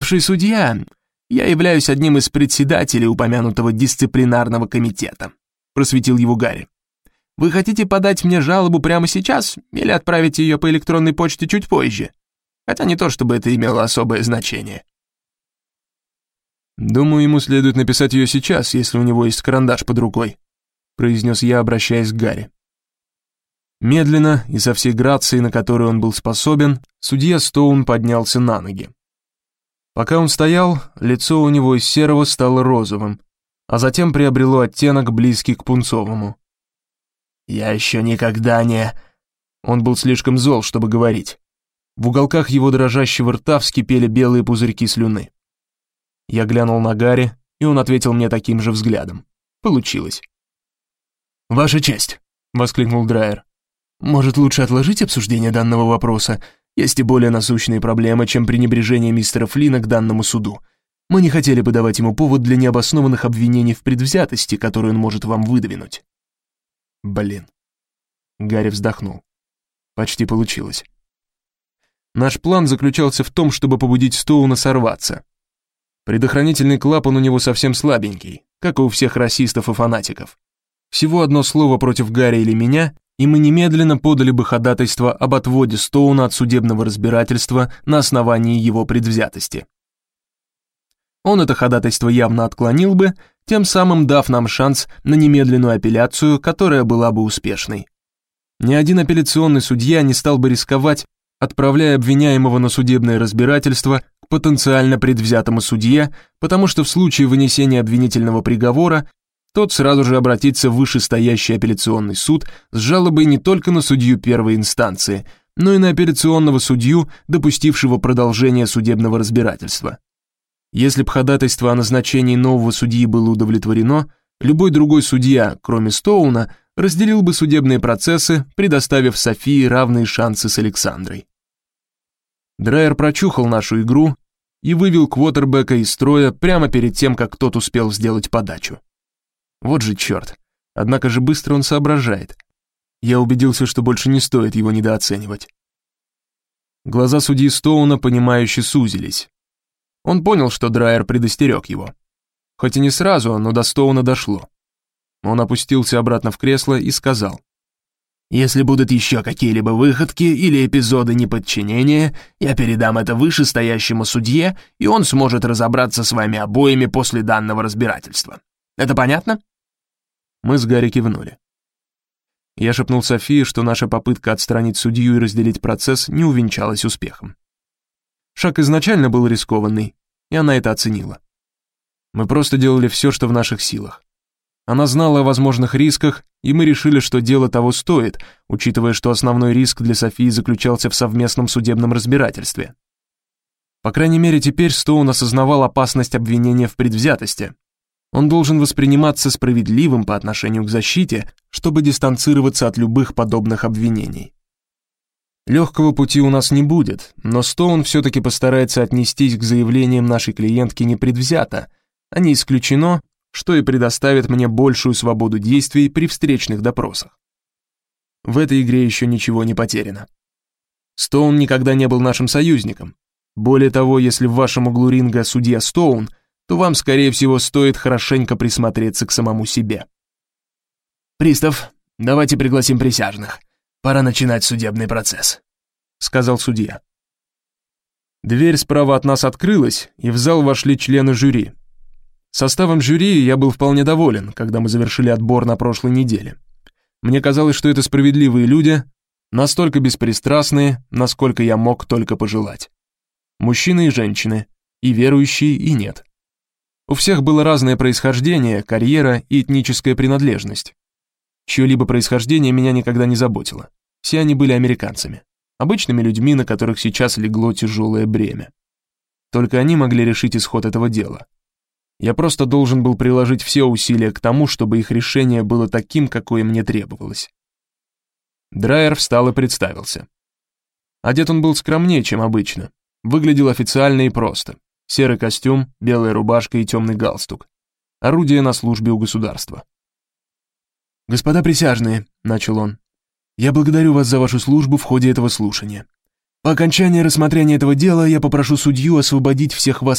бывший судья, я являюсь одним из председателей упомянутого дисциплинарного комитета», просветил его Гарри. «Вы хотите подать мне жалобу прямо сейчас или отправить ее по электронной почте чуть позже? Хотя не то, чтобы это имело особое значение». «Думаю, ему следует написать ее сейчас, если у него есть карандаш под рукой», произнес я, обращаясь к Гарри. Медленно и со всей грацией, на которую он был способен, судья Стоун поднялся на ноги. Пока он стоял, лицо у него из серого стало розовым, а затем приобрело оттенок, близкий к пунцовому. «Я еще никогда не...» Он был слишком зол, чтобы говорить. В уголках его дрожащего рта вскипели белые пузырьки слюны. Я глянул на Гарри, и он ответил мне таким же взглядом. Получилось. «Ваша честь», — воскликнул Драйер. «Может, лучше отложить обсуждение данного вопроса? Есть и более насущные проблемы, чем пренебрежение мистера Флина к данному суду. Мы не хотели бы давать ему повод для необоснованных обвинений в предвзятости, которые он может вам выдвинуть». «Блин». Гарри вздохнул. Почти получилось. Наш план заключался в том, чтобы побудить Стоуна сорваться. Предохранительный клапан у него совсем слабенький, как и у всех расистов и фанатиков. Всего одно слово против Гарри или меня, и мы немедленно подали бы ходатайство об отводе Стоуна от судебного разбирательства на основании его предвзятости. Он это ходатайство явно отклонил бы, тем самым дав нам шанс на немедленную апелляцию, которая была бы успешной. Ни один апелляционный судья не стал бы рисковать, отправляя обвиняемого на судебное разбирательство к потенциально предвзятому судье, потому что в случае вынесения обвинительного приговора тот сразу же обратится в вышестоящий апелляционный суд с жалобой не только на судью первой инстанции, но и на апелляционного судью, допустившего продолжение судебного разбирательства. Если б ходатайство о назначении нового судьи было удовлетворено, любой другой судья, кроме Стоуна, разделил бы судебные процессы, предоставив Софии равные шансы с Александрой. Драйер прочухал нашу игру и вывел квотербека из строя прямо перед тем, как тот успел сделать подачу. Вот же черт, однако же быстро он соображает. Я убедился, что больше не стоит его недооценивать. Глаза судьи Стоуна, понимающе сузились. Он понял, что Драйер предостерег его. Хоть и не сразу, но до Стоуна дошло. Он опустился обратно в кресло и сказал: «Если будут еще какие-либо выходки или эпизоды неподчинения, я передам это вышестоящему судье, и он сможет разобраться с вами обоими после данного разбирательства. Это понятно?» Мы с Гарри кивнули. Я шепнул Софии, что наша попытка отстранить судью и разделить процесс не увенчалась успехом. Шаг изначально был рискованный, и она это оценила. Мы просто делали все, что в наших силах. Она знала о возможных рисках, и мы решили, что дело того стоит, учитывая, что основной риск для Софии заключался в совместном судебном разбирательстве. По крайней мере, теперь Стоун осознавал опасность обвинения в предвзятости. Он должен восприниматься справедливым по отношению к защите, чтобы дистанцироваться от любых подобных обвинений. Легкого пути у нас не будет, но Стоун все-таки постарается отнестись к заявлениям нашей клиентки непредвзято, а не исключено, что и предоставит мне большую свободу действий при встречных допросах. В этой игре еще ничего не потеряно. Стоун никогда не был нашим союзником. Более того, если в вашем углу ринга судья Стоун, то вам, скорее всего, стоит хорошенько присмотреться к самому себе. «Пристав, давайте пригласим присяжных. Пора начинать судебный процесс», — сказал судья. Дверь справа от нас открылась, и в зал вошли члены жюри. Составом жюри я был вполне доволен, когда мы завершили отбор на прошлой неделе. Мне казалось, что это справедливые люди, настолько беспристрастные, насколько я мог только пожелать. Мужчины и женщины, и верующие, и нет. У всех было разное происхождение, карьера и этническая принадлежность. Чье-либо происхождение меня никогда не заботило. Все они были американцами, обычными людьми, на которых сейчас легло тяжелое бремя. Только они могли решить исход этого дела. Я просто должен был приложить все усилия к тому, чтобы их решение было таким, какое мне требовалось. Драйер встал и представился. Одет он был скромнее, чем обычно. Выглядел официально и просто. Серый костюм, белая рубашка и темный галстук. Орудие на службе у государства. «Господа присяжные», — начал он, — «я благодарю вас за вашу службу в ходе этого слушания. По окончании рассмотрения этого дела я попрошу судью освободить всех вас